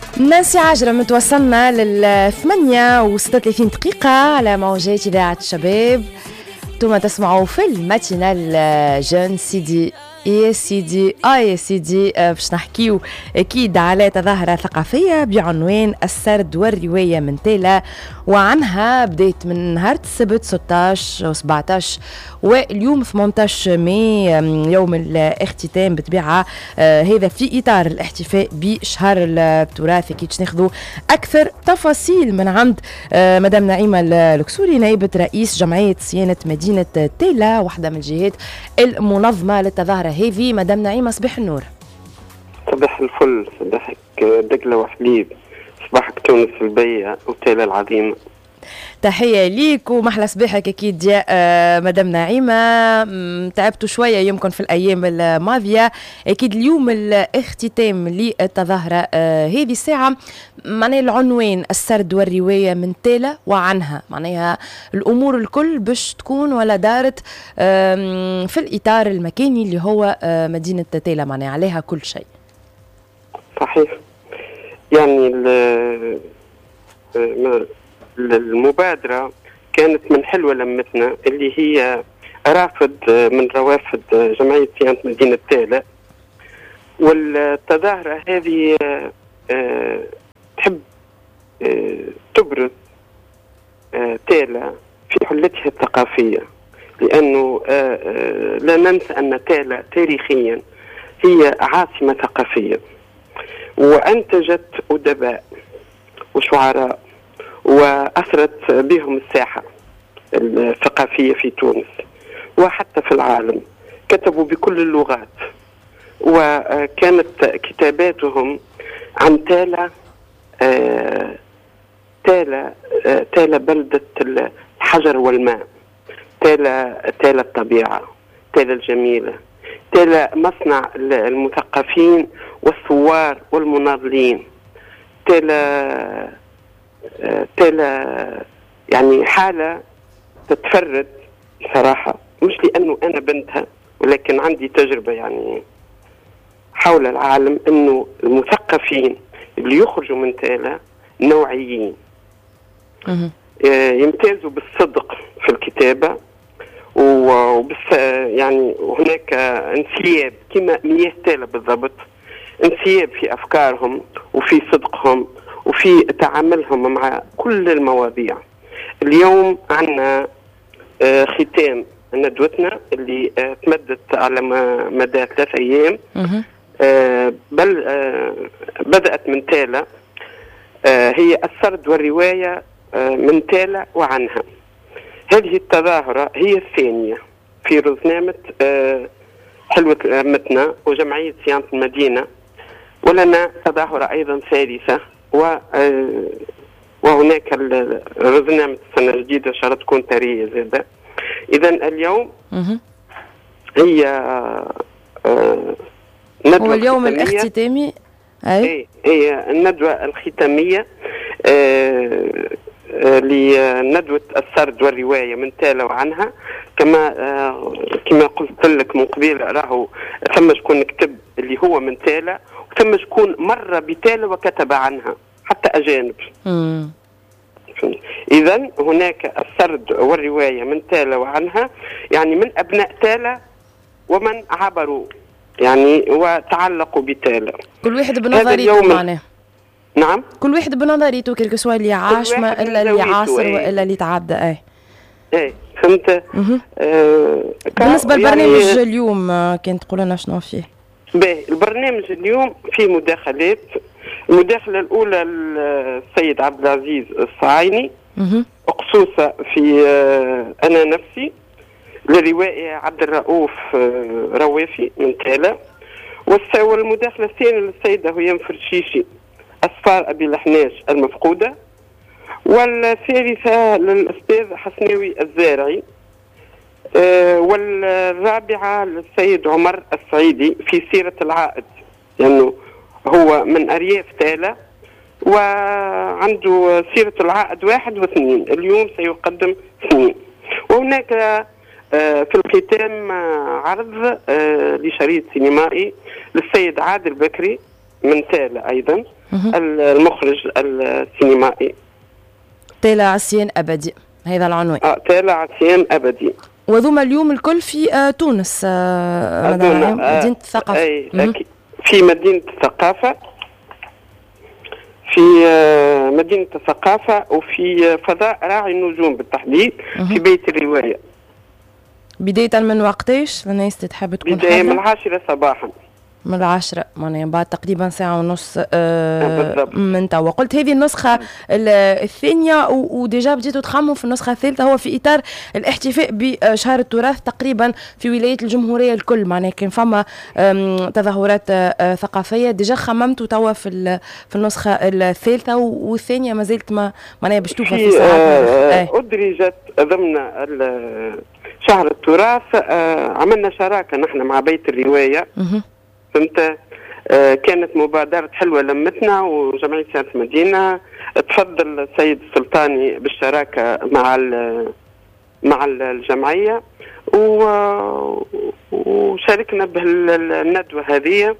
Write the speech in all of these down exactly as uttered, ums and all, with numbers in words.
نانسي عجرم توصلنا لل ثمانية وستة وثلاثين دقيقة على موجات إذاعة الشباب. انتم تسمعوا في الماتينال جون سيدي يا سيدي اه يا سيدي باش نحكيو اكيد على تظاهرة ثقافية بعنوان السرد والرواية من تيلا، وعنها بديت من نهار السبت ستة عشر و سبعة عشر واليوم ثمانية عشر ماي يوم الاختتام بطبيعة. آه هذا في إطار الاحتفاء بشهر التراث. اكيد ناخذوا أكثر تفاصيل من عند آه مدام نعيمة الكسوري نائبة رئيس جمعية صيانة مدينة تيلا، واحدة من الجهات المنظمة للتظاهرة هذه. مدام نعيمة صباح النور. صباح الفل، صباحك دقلة وحليب، صباحك تونس البيئة وتيلا العظيمة. تحية ليك ومحلى صباحك أكيد يا آه مدام نعيمة. تعبتوا شوية يمكن في الأيام الماضية، أكيد اليوم الاختتام للتظاهرة آه هذه الساعة. معناها العنوان السرد والرواية من تيلا وعنها، معناها الأمور الكل باش تكون ولا دارت آه في الإطار المكاني اللي هو آه مدينة تيلا، معناها عليها كل شيء. صحيح، يعني المبادرة كانت من حلوة لمتنا اللي هي رافد من روافد جمعية صيانة مدينة تيلا، والتظاهرة هذه تحب تبرز تيلا في حلتها الثقافية، لأنه لا ننسى أن تيلا تاريخيا هي عاصمة ثقافية، وأنتجت أدباء وشعراء وأثرت بهم الساحة الثقافية في تونس وحتى في العالم. كتبوا بكل اللغات، وكانت كتاباتهم عن تيلا. آه تيلا آه تيلا بلدة الحجر والماء، تيلا تيلا الطبيعة، تيلا الجميلة، تيلا مصنع المثقفين والثوار والمناضلين، تيلا تيلا يعني حالة تتفرد صراحة، مش لأنه أنا بنتها ولكن عندي تجربة يعني حول العالم، أنه المثقفين اللي يخرجوا من تيلا نوعيين، يمتازوا بالصدق في الكتابة، وبس يعني هناك انسياب كما مياه تيلا بالضبط، انسياب في أفكارهم وفي صدقهم وفي تعاملهم مع كل المواضيع. اليوم عنا ختام ندوتنا اللي تمدت على مدى ثلاث أيام، بل بدأت من تيلا. هي السرد والرواية من تيلا وعنها. هذه التظاهرة هي الثانية في رزنامة حلوة متنا وجمعية صيانة المدينة، ولنا تظاهرة أيضا ثالثة، وهناك رزنامة السنة الجديدة شرط تكون ثرية زادة. إذن اليوم هي ندوة هو اليوم الاختتامي. أي هي الندوة الختامية لندوة السرد والرواية من تيلا وعنها. كما كما قلت لك من قبيل، راهو ثم شكون كتب اللي هو من تيلا، وثم شكون مر بتيلا وكتب عنها حتى أجانب. إذن هناك السرد والرواية من تيلا وعنها، يعني من أبناء تيلا ومن عبروا يعني وتعلقوا بتيلا، كل واحد بنظريته معناه. نعم، كل واحد بنظريته، كل سواء اللي عاش ما إلا اللي عاصر ايه. وإلا اللي تعدى. ايه ايه فهمت. آه بالنسبة للبرنامج يعني اليوم كنت تقول لنا شنو فيه؟ باهي، البرنامج اليوم فيه مداخلات. المداخلة الأولى السيد عبد العزيز الصعايني خصوصا في أنا نفسي، للروائي عبد الرؤوف روافي من تيلا. والمداخلة الثانية للسيدة هيام فرشيشي أصفار أبي الحناش المفقودة. والثالثة للأستاذ حسناوي الزارعي. أه والرابعة للسيد عمر السعيدي في سيرة العائد، لأنه يعني هو من أرياف تيلا وعنده سيرة العائد واحد واثنين، اليوم سيقدم اثنين. وهناك أه في الختام عرض أه لشريط سينمائي للسيد عادل بكري من تيلا أيضا، المخرج السينمائي تيلا عصيان أبدي، هذا العنوان. اه تيلا عصيان أبدي. وذوما اليوم الكل في آه تونس، آه مدينة الثقافة. أي في مدينة الثقافة، في آه مدينة الثقافة، وفي فضاء راعي النجوم بالتحديد في بيت الرواية. بداية من وقتاش الناس تحب تكون بداية حاضرة؟ من العاشرة صباحا. من العشرة معناها بعد تقريبا ساعة ونص آه من توا. قلت هذه النسخة الثانية وديجا بديتوا تخمموا في النسخة الثالثة، هو في إطار الاحتفاء بشهر التراث تقريبا في ولاية الجمهورية الكل، معناها كان فما تظاهرات ثقافية. ديجا خممتوا توا في في النسخة الثالثة والثانية ما زلت ما معناها باش توفى في ساعات. أدرجت ضمن شهر التراث. آه عملنا شراكة نحن مع بيت الرواية. فهمت. آه كانت مبادرة حلوة لمتنا وجمعية سيادة المدينة. تفضل السيد السلطاني بالشراكة مع مع الجمعية وشاركنا بالندوة هذه،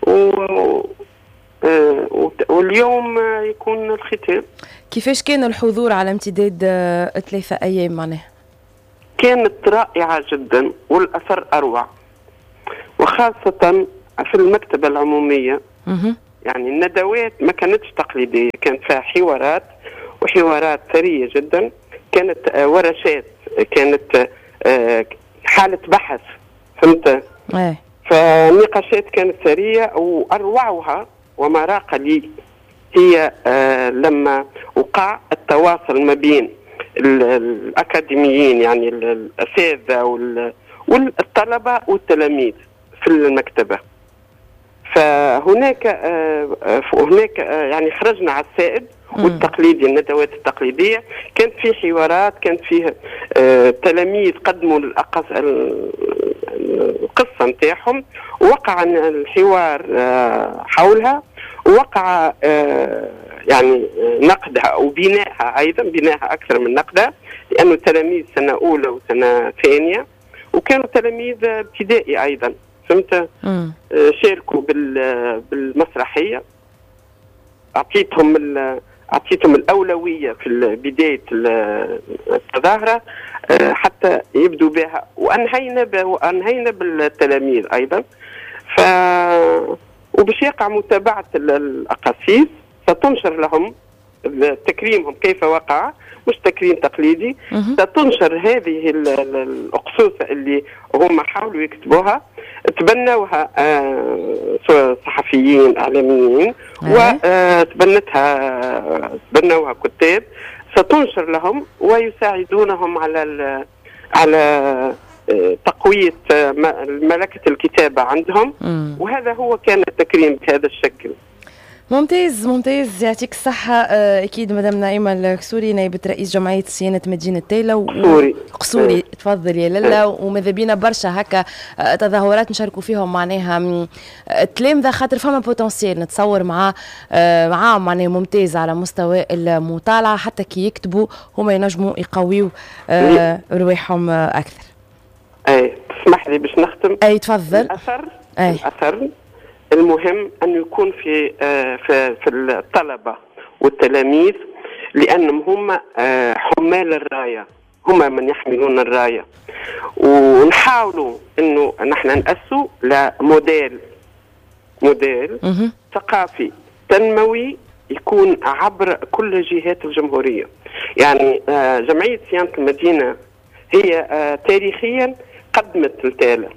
واليوم يكون الختام. كيفاش كان الحضور على امتداد ثلاثة أيام معناها؟ كانت رائعة جدا والأثر أروع، وخاصة في المكتبة العمومية. مه. يعني الندوات ما كانتش تقليدية، كانت فيها حوارات وحوارات ثرية جدا، كانت آه ورشات، كانت آه حالة بحث. فهمت؟ ايه. فالنقاشات كانت ثرية، وأروعها وما راق لي هي آه لما وقع التواصل ما بين الأكاديميين، يعني الأساتذة والطلبة والتلاميذ في المكتبة. فهناك آه هناك آه يعني خرجنا على السائد والتقليدي، الندوات التقليدية كانت في حوارات، كانت فيه آه تلاميذ قدموا القصة نتاعهم، ووقع الحوار آه حولها، ووقع آه يعني نقدها وبنائها، أيضا بنائها أكثر من نقدها، لأنه تلاميذ سنة أولى وسنة ثانية وكانوا تلاميذ ابتدائي أيضا. فهمت؟ شاركوا بالمسرحية، أعطيتهم أعطيتهم الأولوية في بداية التظاهرة حتى يبدوا بها، وأنهينا وأنهينا بالتلاميذ أيضا. ف وباش يقع متابعة الأقاصيص، ستنشر لهم تكريمهم كيف وقع، مش تكريم تقليدي. ستنشر هذه الأقصوصة اللي هم حاولوا يكتبوها، تبنوها صحفيين إعلاميين وتبنتها تبنوها كتاب، ستنشر لهم ويساعدونهم على على تقوية ملكة الكتابة عندهم. وهذا هو كان التكريم بهذا الشكل. ممتاز ممتاز، يعطيك الصحة. أكيد مدام نعيمة القصوري نائبة رئيس جمعية صيانة مدينة تيلا. قصوري قصوري تفضل يا لالا. وماذا بينا برشا هكا تظاهرات نشاركوا فيهم معناها التلامذة، خاطر فما بوتنسيال نتصور معاه معاهم معناها ممتاز على مستوى المطالعة، حتى كي يكتبوا هما ينجموا يقويوا رواحهم أكثر. أي تسمح لي باش نختم. أي تفضل. الأثر أي. الأثر المهم أن يكون في في في الطلبة والتلاميذ، لأنهم هم حمال الراية، هم من يحملون الراية. ونحاولوا إنه نحن نأسوا لموديل موديل ثقافي تنموي يكون عبر كل جهات الجمهورية. يعني جمعية صيانة المدينة هي تاريخيا قدمت التالي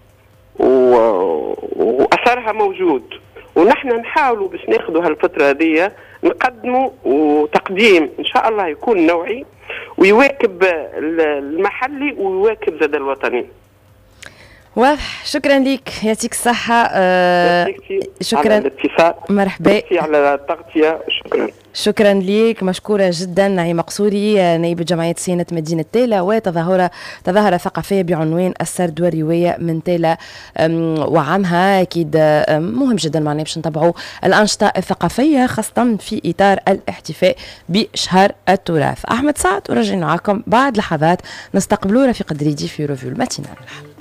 وأثرها موجود، ونحن نحاولوا باش ناخذوا هالفترة هذه نقدموا، وتقديم إن شاء الله يكون نوعي ويواكب المحلي ويواكب زاد الوطني. واضح. شكرا لك، يعطيك الصحة. آه شكرا على الاتصال. مرحبا على التغطية. شكرا شكرا لك، مشكورة جدا. نعيمة قصوري نائبة جمعية صيانة مدينة تيلا، وتظاهرة تظاهرة ثقافية بعنوان السرد والرواية من تيلا وعامها. أكيد مهم جدا معنا باش نتابعوا الأنشطة الثقافية خاصة في إطار الاحتفاء بشهر التراث. أحمد سعد ورجعنا معكم بعد لحظات، نستقبلوا رفيق دريدي في ريفيو الماتينال.